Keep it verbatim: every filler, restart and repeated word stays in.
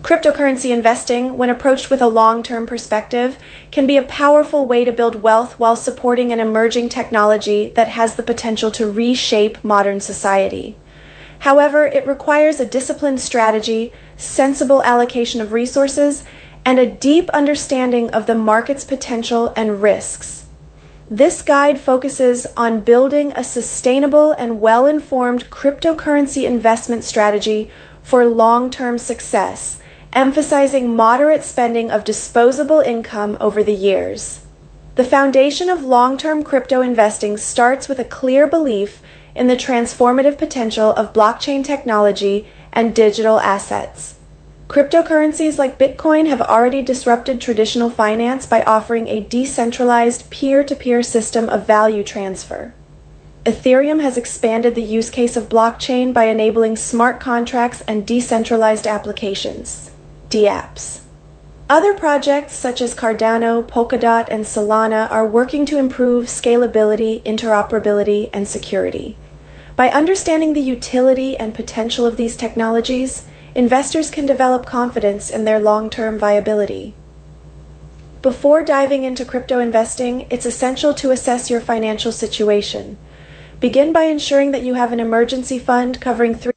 Cryptocurrency investing, when approached with a long-term perspective, can be a powerful way to build wealth while supporting an emerging technology that has the potential to reshape modern society. However, it requires a disciplined strategy, sensible allocation of resources, and a deep understanding of the market's potential and risks. This guide focuses on building a sustainable and well-informed cryptocurrency investment strategy for long-term success, emphasizing moderate spending of disposable income over the years. The foundation of long-term crypto investing starts with a clear belief in the transformative potential of blockchain technology and digital assets. Cryptocurrencies like Bitcoin have already disrupted traditional finance by offering a decentralized peer-to-peer system of value transfer. Ethereum has expanded the use case of blockchain by enabling smart contracts and decentralized applications, dApps. Other projects such as Cardano, Polkadot, and Solana are working to improve scalability, interoperability, and security. By understanding the utility and potential of these technologies, investors can develop confidence in their long-term viability. Before diving into crypto investing, it's essential to assess your financial situation. Begin by ensuring that you have an emergency fund covering three